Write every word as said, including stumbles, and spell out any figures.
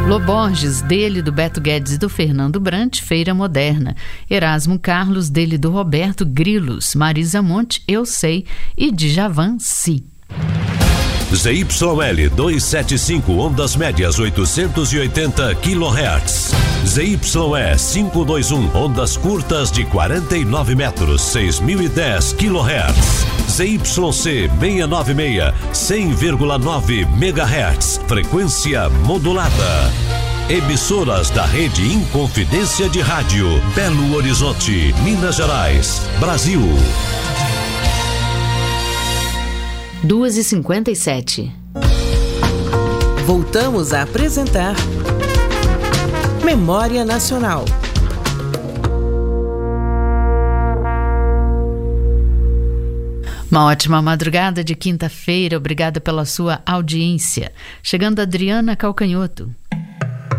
Loborges, dele, do Beto Guedes e do Fernando Brant, Feira Moderna. Erasmo Carlos, dele, do Roberto Grilos. Marisa Monte, Eu Sei. E Djavan, Si. Z Y L duzentos e setenta e cinco, ondas médias oitocentos e oitenta quilohertz. Z Y E quinhentos e vinte e um, ondas curtas de quarenta e nove metros, seis mil e dez quilohertz. Z Y C seiscentos e noventa e seis, cem vírgula nove megahertz, frequência modulada. Emissoras da rede Inconfidência de Rádio, Belo Horizonte, Minas Gerais, Brasil. duas e cinquenta e sete. Voltamos a apresentar Memória Nacional. Uma ótima madrugada de quinta-feira, obrigada pela sua audiência. Chegando Adriana Calcanhoto.